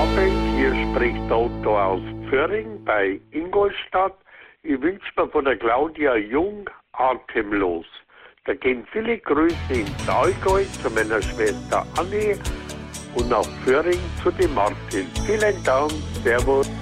Abend, hier spricht der Otto aus Pföhring bei Ingolstadt. Ich wünsche mir von der Claudia Jung Atemlos. Da gehen viele Grüße ins Allgäu zu meiner Schwester Annie und nach Pföhring zu dem Martin. Vielen Dank, Servus.